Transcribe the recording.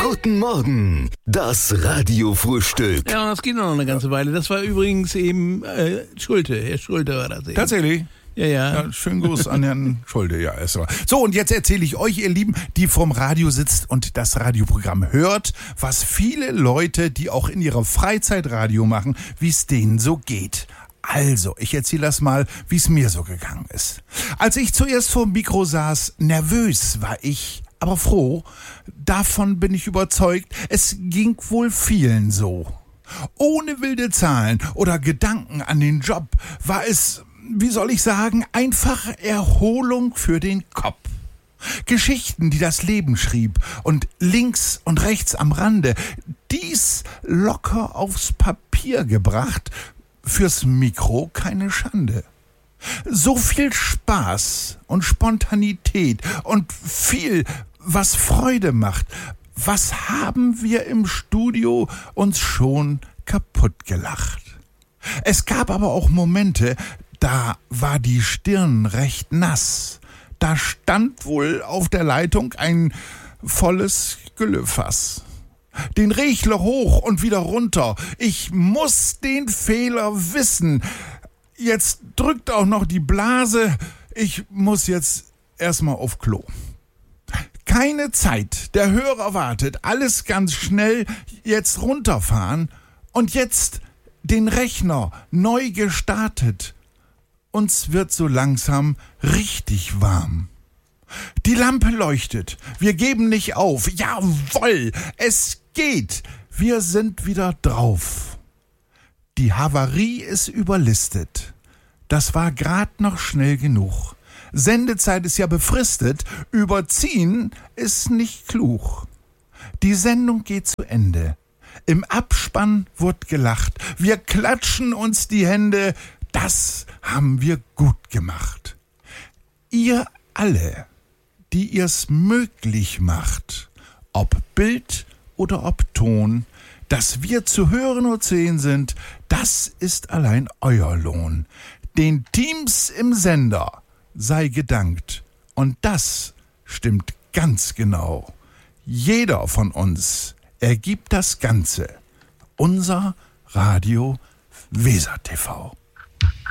Guten Morgen, das Radiofrühstück. Ja, das geht noch eine ganze Weile. Das war übrigens eben Schulte. Herr Schulte war das eben. Tatsächlich? Ja. Schönen Gruß an Herrn Schulte, ja. So, und jetzt erzähle ich euch, ihr Lieben, die vorm Radio sitzt und das Radioprogramm hört, was viele Leute, die auch in ihrer Freizeit Radio machen, wie es denen so geht. Also, ich erzähle das mal, wie es mir so gegangen ist. Als ich zuerst vor dem Mikro saß, nervös war ich, aber froh. Davon bin ich überzeugt, es ging wohl vielen so. Ohne wilde Zahlen oder Gedanken an den Job war es, wie soll ich sagen, einfach Erholung für den Kopf. Geschichten, die das Leben schrieb und links und rechts am Rande, dies locker aufs Papier gebracht, fürs Mikro keine Schande. So viel Spaß und Spontanität und viel, was Freude macht. Was haben wir im Studio uns schon kaputt gelacht? Es gab aber auch Momente, da war die Stirn recht nass. Da stand wohl auf der Leitung ein volles Güllefass. Den Regler hoch und wieder runter. Ich muss den Fehler wissen. Jetzt drückt auch noch die Blase. Ich muss jetzt erstmal auf Klo. Keine Zeit. Der Hörer wartet. Alles ganz schnell. Jetzt runterfahren. Und jetzt den Rechner neu gestartet. Uns wird so langsam richtig warm. Die Lampe leuchtet. Wir geben nicht auf. Jawohl, es geht. Wir sind wieder drauf. Die Havarie ist überlistet. Das war grad noch schnell genug. Sendezeit ist ja befristet. Überziehen ist nicht klug. Die Sendung geht zu Ende. Im Abspann wird gelacht. Wir klatschen uns die Hände. Das haben wir gut gemacht. Ihr alle, die ihr's möglich macht, ob Bild oder ob Ton, dass wir zu hören und sehen sind, das ist allein euer Lohn. Den Teams im Sender sei gedankt. Und das stimmt ganz genau. Jeder von uns ergibt das Ganze. Unser Radio Weser TV.